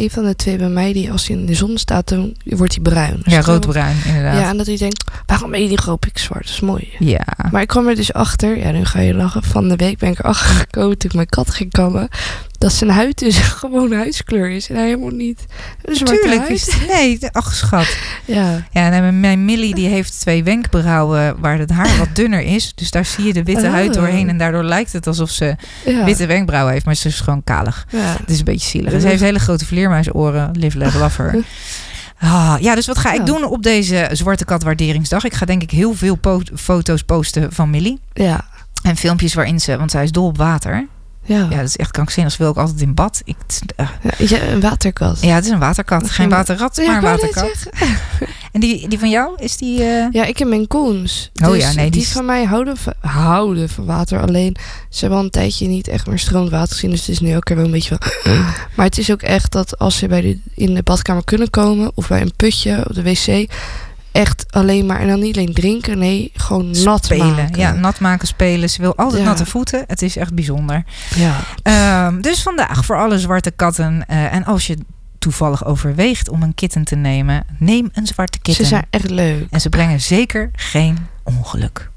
een van de twee bij mij, die als hij in de zon staat, dan wordt hij bruin. Dus ja, roodbruin inderdaad. Ja, en dat hij denkt, waarom ben je niet gewoon pikzwart? Dat is mooi. Ja. Maar ik kwam er dus achter, ja, nu ga je lachen, van de week ben ik erachter gekomen toen ik mijn kat ging kammen, dat zijn huid dus gewoon huidskleur is en hij helemaal niet. Dus Tuurlijk. Nee, ach schat. Ja. Ja, en mijn Millie die heeft 2 wenkbrauwen waar het haar wat dunner is. Dus daar zie je de witte huid doorheen. En daardoor lijkt het alsof ze witte wenkbrauwen heeft. Maar ze is dus gewoon kalig. Ja. Het is een beetje zielig. Ze heeft hele grote vleermuisoren. Live, love, love her. Ja, dus wat ga ik doen op deze Zwarte Kat Waarderingsdag? Ik ga denk ik heel veel foto's posten van Millie. Ja. En filmpjes waarin ze, want zij is dol op water. Ja, dat is echt krankzinnig. Ze wil ook altijd in bad. Een waterkat. Ja, het is een waterkat. Geen waterrat, maar een waterkat. En die van jou, is die... Ja, ik heb mijn koens. Oh dus ja, nee. Die van mij houden van water. Alleen, ze hebben al een tijdje niet echt meer stromend water gezien. Dus het is nu ook weer wel een beetje van... Maar het is ook echt dat als ze in de badkamer kunnen komen... of bij een putje op de wc... echt alleen maar, en dan niet alleen drinken, nee, gewoon nat maken. Ja, nat maken, spelen. Ze wil altijd natte voeten. Het is echt bijzonder. Ja. Dus vandaag voor alle zwarte katten. En als je toevallig overweegt om een kitten te nemen, neem een zwarte kitten. Ze zijn echt leuk. En ze brengen zeker geen ongeluk.